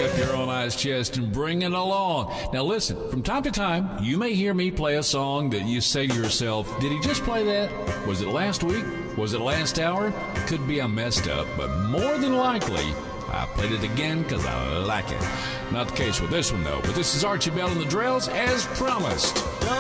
up your own ice chest and bring it along. Now listen, from time to time, you may hear me play a song that you say to yourself, did he just play that? Was it last week? Was it last hour? It could be I messed up, but more than likely, I played it again because I like it. Not the case with this one, though, but this is Archie Bell and the Drells, as promised.